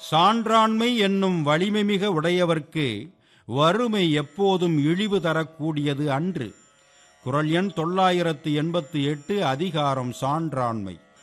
சான்றாண்மை என்னும் வலிமைமிக உடையவர்க்கு வறுமை எப்போதும் இழிவு தரக்கூடியது அன்று. குறள் எண் 988, அதிகாரம் சான்றாண்மை.